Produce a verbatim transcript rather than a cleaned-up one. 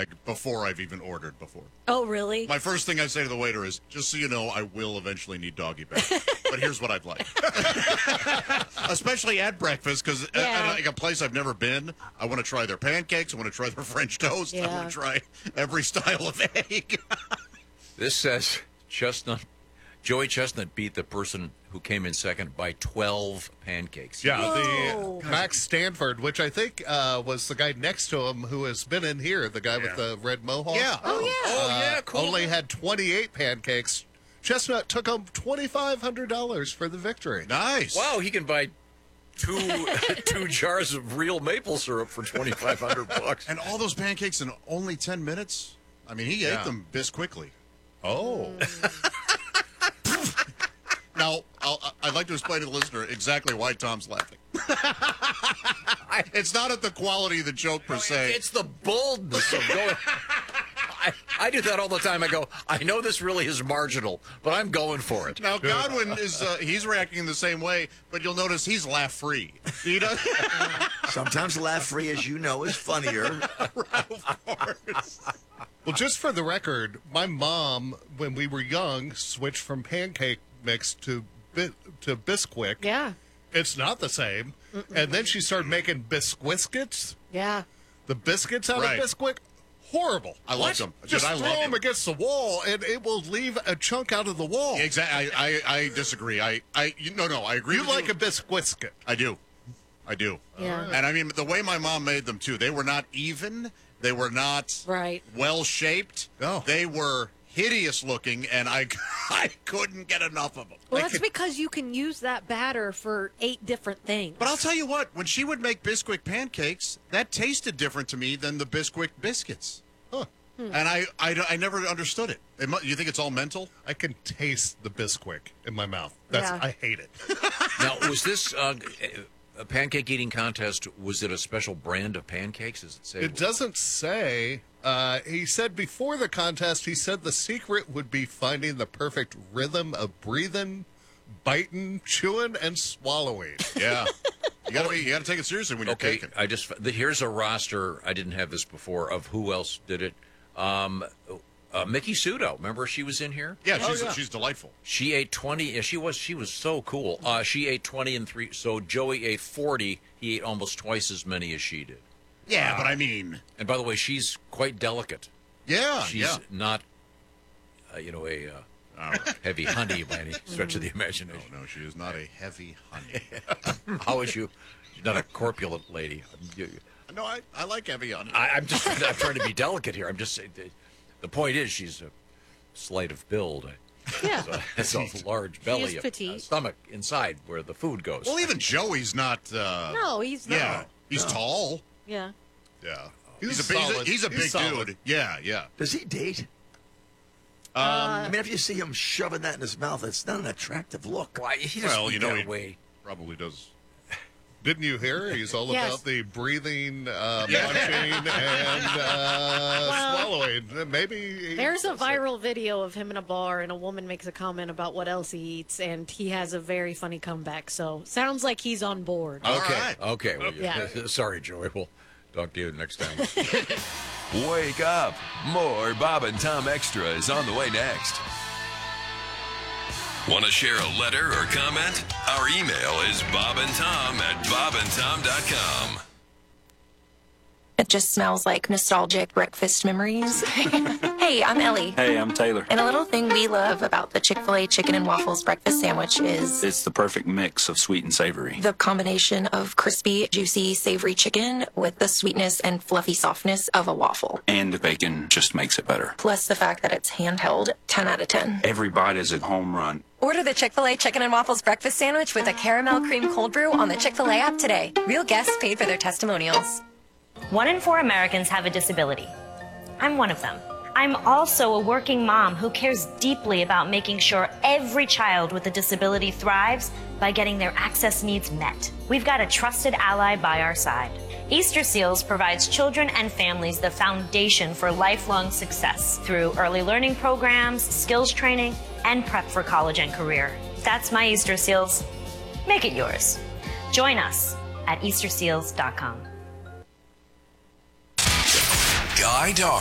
bag before I've even ordered before. Oh, really? My first thing I say to the waiter is, just so you know, I will eventually need doggy bag. But here's what I'd like. Especially at breakfast, because Yeah. at, at like a place I've never been, I want to try their pancakes. I want to try their French toast. Yeah. I want to try every style of egg. This says Chestnut, Joey Chestnut beat the person who came in second by twelve pancakes. Yeah, Whoa. the Max Stanford, which I think uh, was the guy next to him who has been in here, the guy with the red mohawk. Yeah. Oh, yeah. Oh, Uh, yeah, cool. Only had twenty-eight pancakes. Chestnut took home twenty-five hundred dollars for the victory. Nice. Wow, he can buy two two jars of real maple syrup for twenty-five hundred bucks. And all those pancakes in only ten minutes? I mean, he Yeah. ate them bis quickly. Oh. Now, I'll, I'd like to explain to the listener exactly why Tom's laughing. It's not at the quality of the joke per se. It's the boldness of going. I, I do that all the time. I go, I know this really is marginal, but I'm going for it. Now, Godwin is, uh, he's reacting the same way, but you'll notice he's laugh-free. He does. Sometimes laugh-free, as you know, is funnier. Of course. Well, just for the record, my mom, when we were young, switched from pancake mix to bi- to Bisquick. Yeah. It's not the same. Mm-mm. And then she started making Bisquiscuits. Yeah. The biscuits out Right. of Bisquick. Horrible. I love them. Just Dude, I throw love them them. against the wall, and it will leave a chunk out of the wall. Exactly. I, I, I disagree. I, I, you, no, no, I agree. You with like you. a Bisquiscuit. I do. I do. Yeah. And I mean, the way my mom made them, too, they were not even. They were not Right. well-shaped. No. They were hideous looking, and I, I couldn't get enough of them. Well, that's because you can use that batter for eight different things. But I'll tell you what, when she would make Bisquick pancakes, that tasted different to me than the Bisquick biscuits. Huh. And I, I, I never understood it. it. mu- You think it's all mental? I can taste the Bisquick in my mouth. That's Yeah. I hate it. Now, was this uh, a pancake eating contest? Was it a special brand of pancakes? Does it say? It doesn't say. Uh, he said before the contest, he said the secret would be finding the perfect rhythm of breathing, biting, chewing, and swallowing. Yeah. You gotta be, you gotta take it seriously when you're Okay, taking. I just the, here's a roster. I didn't have this before of who else did it. Um, uh, Mickey Sudo, remember she was in here? Yeah, Oh, she's yeah. she's delightful. She ate twenty. Yeah, she was she was so cool. Uh, she ate twenty and three. So Joey ate forty. He ate almost twice as many as she did. Yeah, but I mean, And by the way, she's quite delicate. yeah, She's yeah. not, uh, you know, a uh, All right. heavy honey by any stretch of the imagination. No, no, she is not a heavy honey. How is you? She's not a corpulent lady. You- No, I, I like heavy honey. I, I'm just I'm trying to be delicate here. I'm just saying. The, the point is, she's a slight of build. Yeah. It's a large belly, is a, petite. a stomach inside where the food goes. Well, even Joey's not. Uh, No, he's not. yeah, he's tall. Yeah. Yeah. He's, a, big- he's a, solid. he's a big solid. dude. Yeah, yeah. Does he date? Um, I mean, if you see him shoving that in his mouth, it's not an attractive look. Why, he doesn't Well, you eat know, that he way. probably does. Didn't you hear? He's all Yes. about the breathing, uh, Yeah. munching, and uh, Well, swallowing. Maybe he- There's a viral video of him in a bar, and a woman makes a comment about what else he eats, and he has a very funny comeback. So sounds like he's on board. All Okay, right. okay. Well, Yeah. Sorry, Joey. We'll talk to you next time. Wake up. More Bob and Tom Extra is on the way next. Want to share a letter or comment? Our email is bobandtom at bobandtom dot com. It just smells like nostalgic breakfast memories. Hey, I'm Ellie. Hey, I'm Taylor. And a little thing we love about the Chick-fil-A chicken and waffles breakfast sandwich is It's the perfect mix of sweet and savory. the combination of crispy, juicy, savory chicken with the sweetness and fluffy softness of a waffle. And the bacon just makes it better. Plus the fact that it's handheld, ten out of ten. Every bite is a home run. Order the Chick-fil-A Chicken and Waffles Breakfast Sandwich with a caramel cream cold brew on the Chick-fil-A app today. Real guests paid for their testimonials. One in four Americans have a disability. I'm one of them. I'm also a working mom who cares deeply about making sure every child with a disability thrives by getting their access needs met. We've got a trusted ally by our side. Easter Seals provides children and families the foundation for lifelong success through early learning programs, skills training, and prep for college and career. That's my Easter Seals. Make it yours. Join us at easter seals dot com. Guy Dar.